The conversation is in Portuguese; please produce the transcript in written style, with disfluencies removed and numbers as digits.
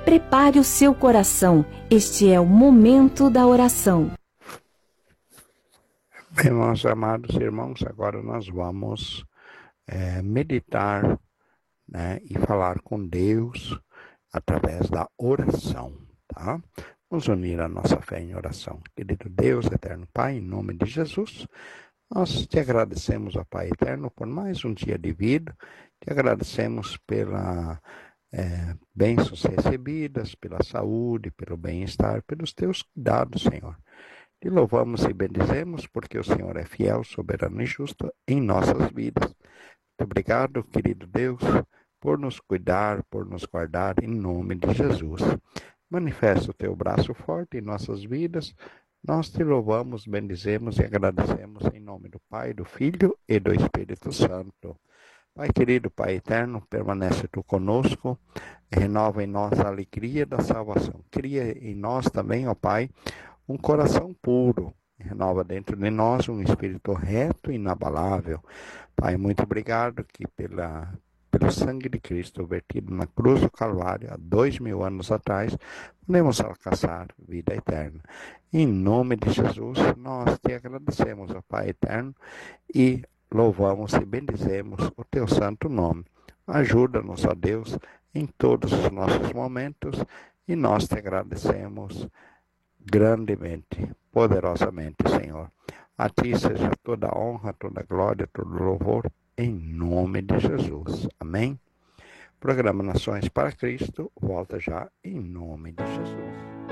Prepare o seu coração. Este é o momento da oração. Bem, meus amados irmãos, agora nós vamos meditar, e falar com Deus através da oração, tá? Vamos unir a nossa fé em oração. Querido Deus, eterno Pai, em nome de Jesus, nós te agradecemos, ó Pai eterno, por mais um dia de vida. Te agradecemos pela bênçãos recebidas, pela saúde, pelo bem-estar, pelos teus cuidados, Senhor. Te louvamos e bendizemos porque o Senhor é fiel, soberano e justo em nossas vidas. Muito obrigado, querido Deus, por nos cuidar, por nos guardar, em nome de Jesus. Manifesta o teu braço forte em nossas vidas. Nós te louvamos, bendizemos e agradecemos em nome do Pai, do Filho e do Espírito Santo. Pai querido, Pai eterno, permanece tu conosco, renova em nós a alegria da salvação. Cria em nós também, ó Pai, um coração puro. Renova dentro de nós um espírito reto e inabalável. Pai, muito obrigado que pelo sangue de Cristo vertido na cruz do Calvário há 2000 anos atrás, podemos alcançar vida eterna. Em nome de Jesus, nós te agradecemos, ó Pai eterno, e louvamos e bendizemos o teu santo nome. Ajuda-nos, ó Deus, em todos os nossos momentos, e nós te agradecemos grandemente, poderosamente, Senhor. A ti seja toda a honra, toda a glória, todo o louvor, em nome de Jesus. Amém? Programa Nações para Cristo volta já em nome de Jesus.